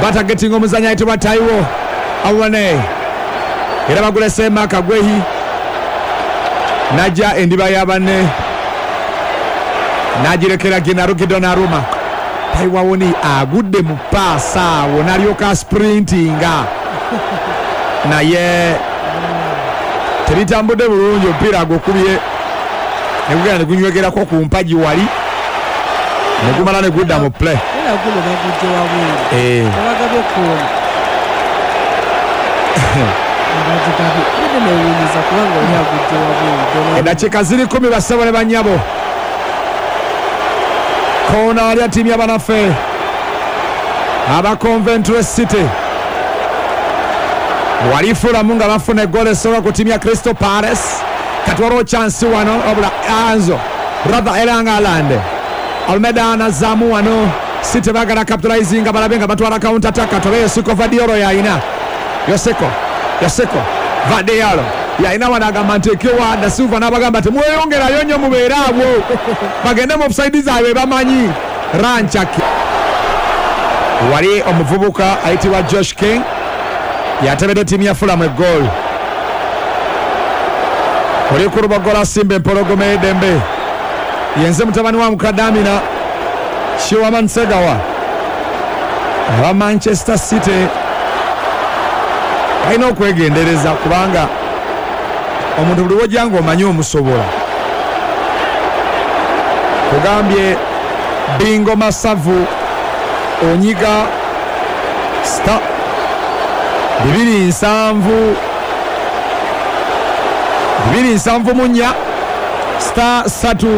batagetinga omuzanyi ayitibwa Taiwo Awane era bagulese Maka Gwehi najja endiba ya banne nagirekera Ginarugi Donnarumma. Taiwo Awone agudde mu paasa awo n'alyoka sprintinga naye teritambudde bulungi omupiira agukubye ne gugenda ne gunywegerako ku mpagi wali ne gumala ne gudda mu play. Eddakiika ziri 10 bassebo ne bannyabo. Koona alya ttiimu y'abanaffe aba Coventry City walifuulamu nga bafuna eggoolo esobola ku ttiimu ya Crystal Palace. Kati waliwo chance wano obula Anzo brother Erling Haaland Almeida anazzaamu wano City baagala capitalizing nga balabe nga batwala counter attack. Katobe Yosiko Vadiolo yayina Yosiko Vadiolo yayina wano agamba nti ekiwa Da Silva n'abagamba nti mweyongerayo nnyo mubeere abo bagende mu offside zaabwe bamanyi Ranchaki. Wali omuvubuka ayitibwa Josh King yatebedde ttiimu ya Fulham eggoolo. Oli ku lubagola Simba empologoma y'eddembe yenze mutabani wa Mukadamina Shiwaman Segawa aba Manchester City alina okwegendereza kubanga omuntu buli wojja ng'omanyi omusobola. Kugambye Bingo Masavu onyiga star 274 star 3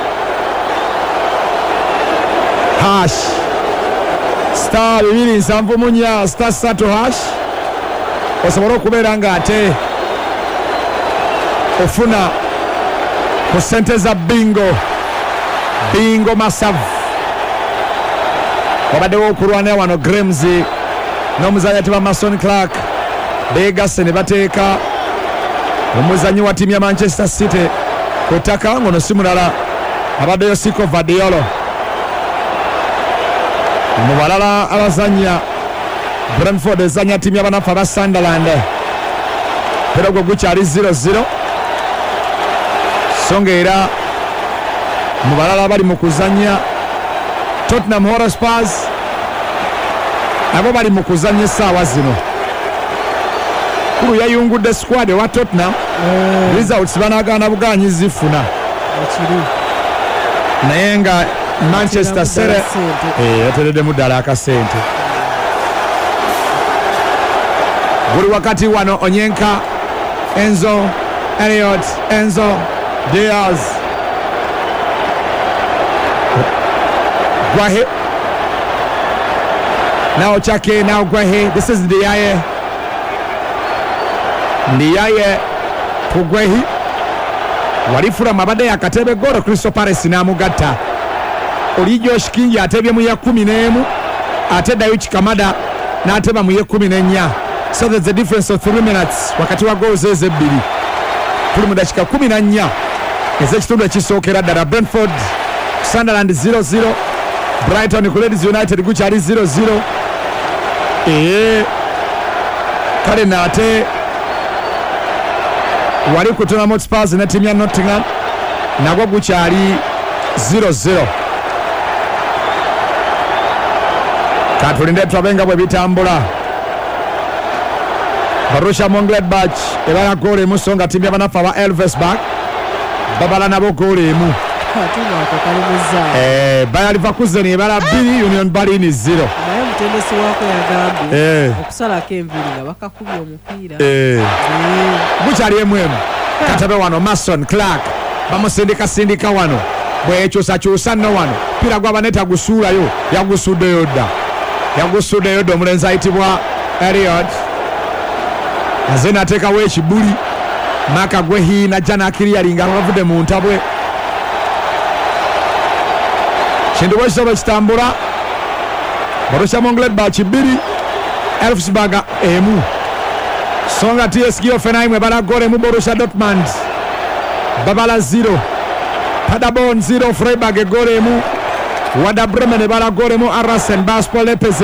hash star 274 star 3 hash osobola okubeera nga ate ofuna ku sente za Bingo Masavu. Wabaddewo okulwanira wano Grims n'omuzanyi atiba Mason Clark beegasse ne bateeka omuzanyi wa ttiimu ya Manchester City ku ttaka ngono si mulala abaddeyo Siko Vadiolo. Mu balala abazannya Brentford ezannya ttiimu y'abanafu aba Sunderland era gwe gukyali 0-0 so nga era mu balala abali mu kuzannya Tottenham Hotspur abo bali mu kuzannya essaawa zino. Kulu yayungudde squad wa Tottenham results banagaana buganyi zifuna naye nga Manchester City yatereddemu ddala akasente. Buli wakati wano Onyenka Enzo Elliot Enzo Diaz Guahe now Chake now Guahe. This is Ndiaye ku Guahe walifula mabade yakatebe goro Crystal Palace n'amugatta. Oli Josh King atebye mu ya 11 ate Dayuchi Kamada n'ateba mu ya 14. So there's a difference of 3 minutes wakati wa goals ezebbiri tuli mu dakika 14 ez'ekitundu ekisookera ddala. Brentford Sunderland 0-0 Brighton ku Leeds United gukyali 0-0 kale naate wali ku Tottenham Hotspur ne ttiimu ya Nottingham nagwo gukyali 0-0. katulinde tulabe nga bwe bitambula. Borussia Mönchengladbach ebala goal emu so nga ttiimu y'abanafu aba Elversberg babala nabo goal emu. Bayer Leverkusen ebala 2 Union Berlin 0. naye omutendesi waako yagambye okusalako enviri nga bakakubye omupiira gukyali emu. Katabe wano Mason Clark bamusindika wano bwekyusakyusa nno wano piira gwaba netagusuulayo yagusuddeyo dda omulenzi ayitibwa Elliot aze nateekawo ekibuli Maka Gwehi najja nakiriyalinga bavudde mu ntabwe. Kintu bwe kisobola kitambula. Borussia Mönchengladbach 2 Elfsberg 1 so nga TSG Hoffenheim ebala goal emu Borussia Dortmund babala 0. Paderborn 0 Freiburg goal emu Werder Bremen ebala goal emu Arsenal Baspor Leipzig